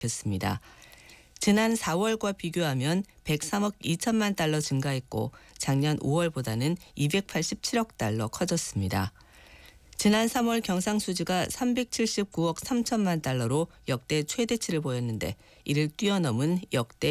밝혔습니다. 지난 4월과 비교하면 103억 2천만 달러 증가했고 작년 5월보다는 287억 달러 커졌습니다. 지난 3월 경상수지가 379억 3천만 달러로 역대 최대치를 보였는데 이를 뛰어넘은 역대